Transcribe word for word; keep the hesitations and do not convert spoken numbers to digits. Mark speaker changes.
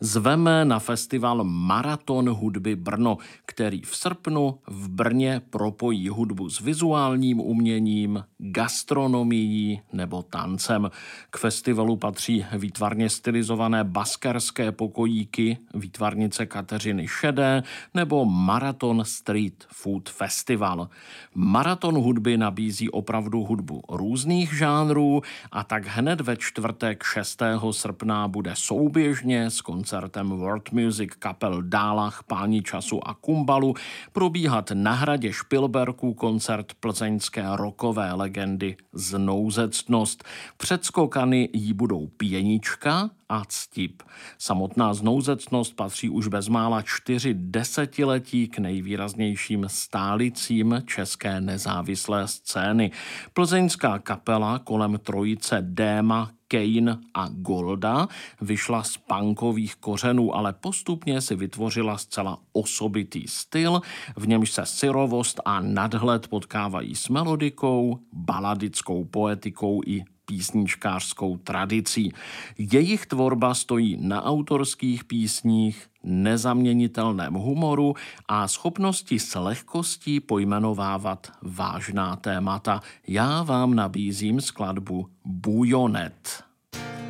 Speaker 1: zveme na festival Maraton hudby Brno, který v srpnu v Brně propojí hudbu s vizuálním uměním, gastronomií nebo tancem. K festivalu patří výtvarně stylizované baskerské pokojíky, výtvarnice Kateřiny Šedé nebo Maraton Street Food Festival. Maraton hudby nabízí opravdu hudbu různých žánrů a tak hned ve čtvrtek šestého srpna bude souběžně s koncertem World Music kapel Dálach, Páni času a Kumbalu probíhat na hradě Špilberků koncert plzeňské rockové legendy Znouzectnost. Před skokany jí budou Pěnička a Ctip. Samotná Znouzectnost patří už bezmála čtyři desetiletí k nejvýraznějším stálicím české nezávislé scény. Plzeňská kapela kolem trojice Déma, Kane a Golda vyšla z punkových kořenů, ale postupně si vytvořila zcela osobitý styl, v němž se syrovost a nadhled potkávají s melodikou, baladickou poetikou i písničkářskou tradicí. Jejich tvorba stojí na autorských písních, nezaměnitelném humoru a schopnosti s lehkostí pojmenovávat vážná témata. Já vám nabízím skladbu Bujonet.